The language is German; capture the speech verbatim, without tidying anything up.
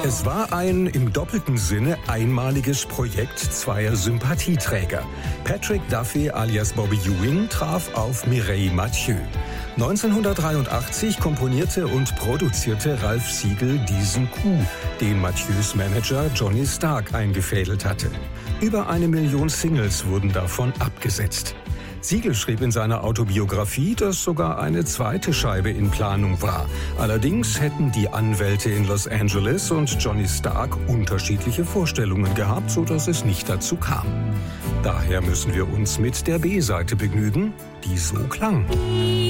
Es war ein im doppelten Sinne einmaliges Projekt zweier Sympathieträger. Patrick Duffy alias Bobby Ewing traf auf Mireille Mathieu. neunzehnhundertdreiundachtzig komponierte und produzierte Ralph Siegel diesen Coup, den Mathieux Manager Johnny Stark eingefädelt hatte. Über eine Million Singles wurden davon abgesetzt. Siegel schrieb in seiner Autobiografie, dass sogar eine zweite Scheibe in Planung war. Allerdings hätten die Anwälte in Los Angeles und Johnny Stark unterschiedliche Vorstellungen gehabt, sodass es nicht dazu kam. Daher müssen wir uns mit der B-Seite begnügen, die so klang.